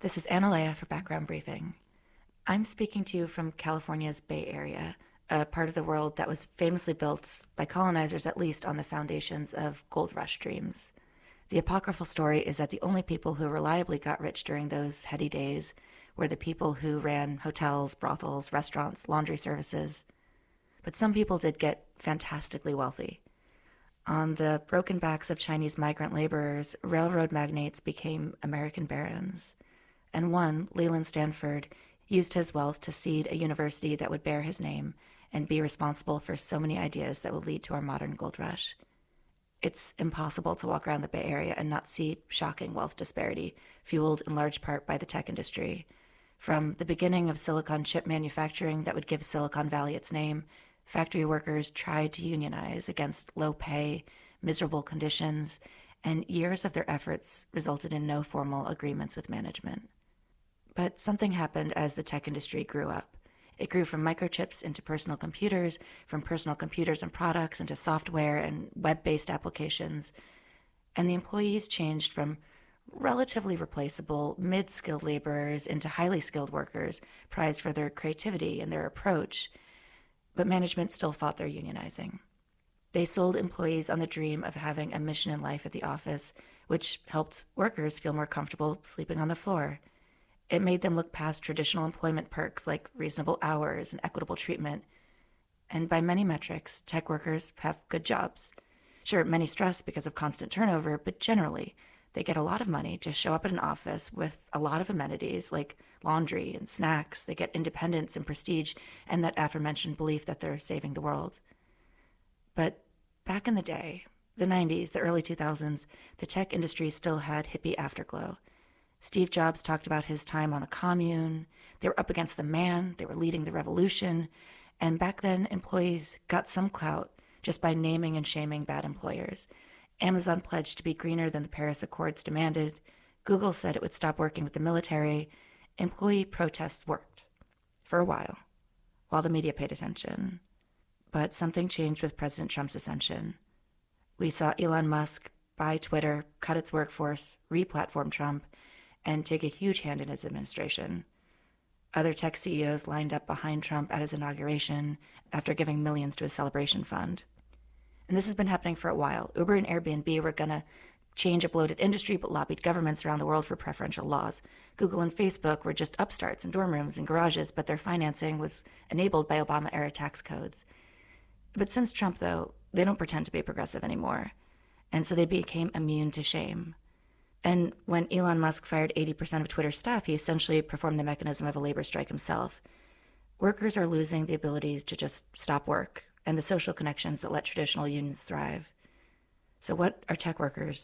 This is Analea for Background Briefing. I'm speaking to you from California's Bay Area, a part of the world that was famously built, by colonizers at least, on the foundations of gold rush dreams. The apocryphal story is that the only people who reliably got rich during those heady days were the people who ran hotels, brothels, restaurants, laundry services. But some people did get fantastically wealthy. On the broken backs of Chinese migrant laborers, railroad magnates became American barons. And one, Leland Stanford, used his wealth to seed a university that would bear his name and be responsible for so many ideas that would lead to our modern gold rush. It's impossible to walk around the Bay Area and not see shocking wealth disparity, fueled in large part by the tech industry. From the beginning of silicon chip manufacturing that would give Silicon Valley its name, factory workers tried to unionize against low pay, miserable conditions, and years of their efforts resulted in no formal agreements with management. But something happened as the tech industry grew up. It grew from microchips into personal computers, from personal computers and products into software and web-based applications. And the employees changed from relatively replaceable mid-skilled laborers into highly skilled workers, prized for their creativity and their approach. But management still fought their unionizing. They sold employees on the dream of having a mission in life at the office, which helped workers feel more comfortable sleeping on the floor. It made them look past traditional employment perks like reasonable hours and equitable treatment. And by many metrics, tech workers have good jobs. Sure, many stress because of constant turnover, but generally, they get a lot of money to show up at an office with a lot of amenities like laundry and snacks. They get independence and prestige and that aforementioned belief that they're saving the world. But back in the day, the 90s, the early 2000s, the tech industry still had hippie afterglow. Steve Jobs talked about his time on the commune. They were up against the man. They were leading the revolution. And back then, employees got some clout just by naming and shaming bad employers. Amazon pledged to be greener than the Paris Accords demanded. Google said it would stop working with the military. Employee protests worked for a while the media paid attention. But something changed with President Trump's ascension. We saw Elon Musk buy Twitter, cut its workforce, re-platform Trump, and take a huge hand in his administration. Other tech CEOs lined up behind Trump at his inauguration after giving millions to his celebration fund. And this has been happening for a while. Uber and Airbnb were going to change a bloated industry but lobbied governments around the world for preferential laws. Google and Facebook were just upstarts in dorm rooms and garages, but their financing was enabled by Obama-era tax codes. But since Trump, though, they don't pretend to be progressive anymore. And so they became immune to shame. And when Elon Musk fired 80% of Twitter's staff, he essentially performed the mechanism of a labor strike himself. Workers are losing the abilities to just stop work and the social connections that let traditional unions thrive. So what are tech workers